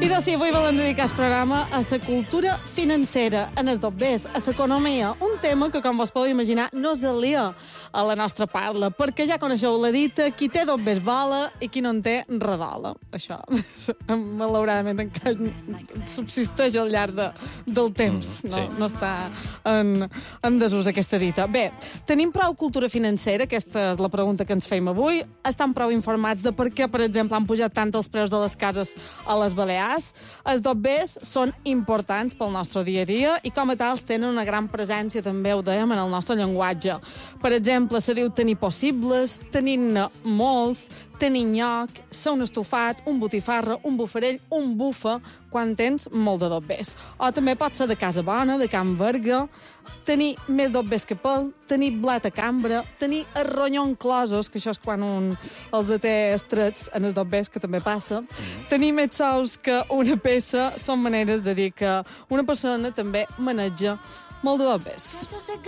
doncs sí, avui volem dedicar el programa a la cultura financera, en els dobbers, a l'economia, un tema que, com vos podeu imaginar, no és alia a la nostra parla, perquè ja coneixeu la dita, qui té dobbers vola i qui no en té redola. Això, malauradament, encara subsisteix al llarg del temps, no està en desús aquesta dita. Bé, tenim prou cultura financera, aquesta és la pregunta que ens fem avui, estan prou informats de per què, per exemple, han pujat tant els preus de les cases a les Balears. Els dobbers són importants pel nostre dia a dia i com a tals tenen una gran presència, també ho dèiem, en el nostre llenguatge. Per exemple, se diu tenir possibles, tenir-ne molts, tenir nyoc, ser un estofat, un botifarra, un bufarell, un bufa, quan tens molt de dobbers. O també pot ser de casa bona, de Can Verga, tenir més dobbers que pel, tenir blat a cambra, tenir el ronyó enclosos, que això és quan un els té estrets en els dobbers, que també passa, tenir més sous que una peça, són maneres de dir que una persona també maneja molt de dobbers.